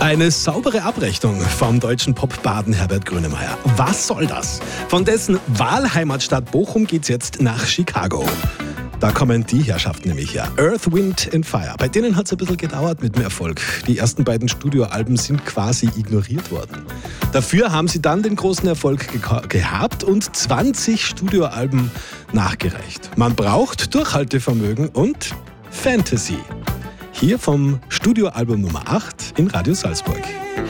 Eine saubere Abrechnung vom deutschen Popbaden Herbert Grönemeyer. Was soll das? Von dessen Wahlheimatstadt Bochum geht's jetzt nach Chicago. Da kommen die Herrschaften nämlich her. Earth, Wind and Fire. Bei denen hat es ein bisschen gedauert mit dem Erfolg. Die ersten beiden Studioalben sind quasi ignoriert worden. Dafür haben sie dann den großen Erfolg gehabt und 20 Studioalben nachgereicht. Man braucht Durchhaltevermögen und Fantasy. Hier vom Studioalbum Nummer 8 in Radio Salzburg.